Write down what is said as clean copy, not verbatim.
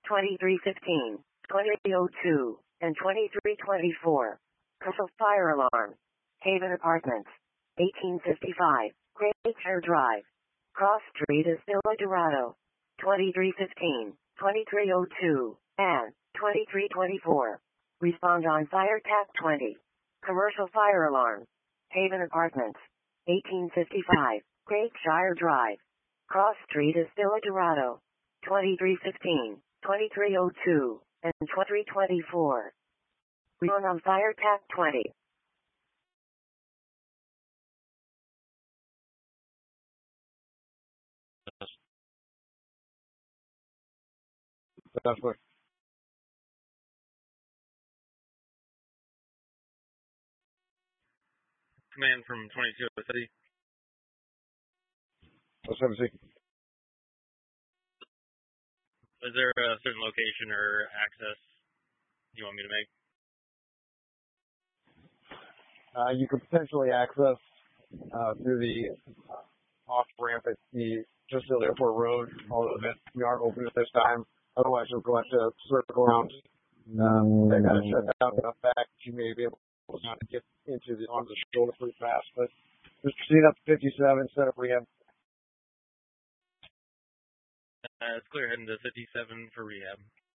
2315, 2302, and 2324. Commercial fire alarm. Haven Apartments. 1855, Great Chair Drive. Cross Street is Villa Dorado. 2315, 2302, and 2324. Respond on fire tap 20. Commercial fire alarm. Haven Apartments. 1855, Great Shire Drive. Cross Street is Villa Dorado. 2315, 2302, and 2324. Respond on fire tap 20. That's what. Command from 22 City. Let's have a see. Is there a certain location or access you want me to make? You could potentially access through the off ramp at the just the airport road. All of it. We aren't open at this time. Otherwise, you'll go have to circle around. They got to shut down enough back that you may be able to get into the onto the shoulder pretty fast. But just proceed up to 57, set up rehab. It's clear heading to 57 for rehab.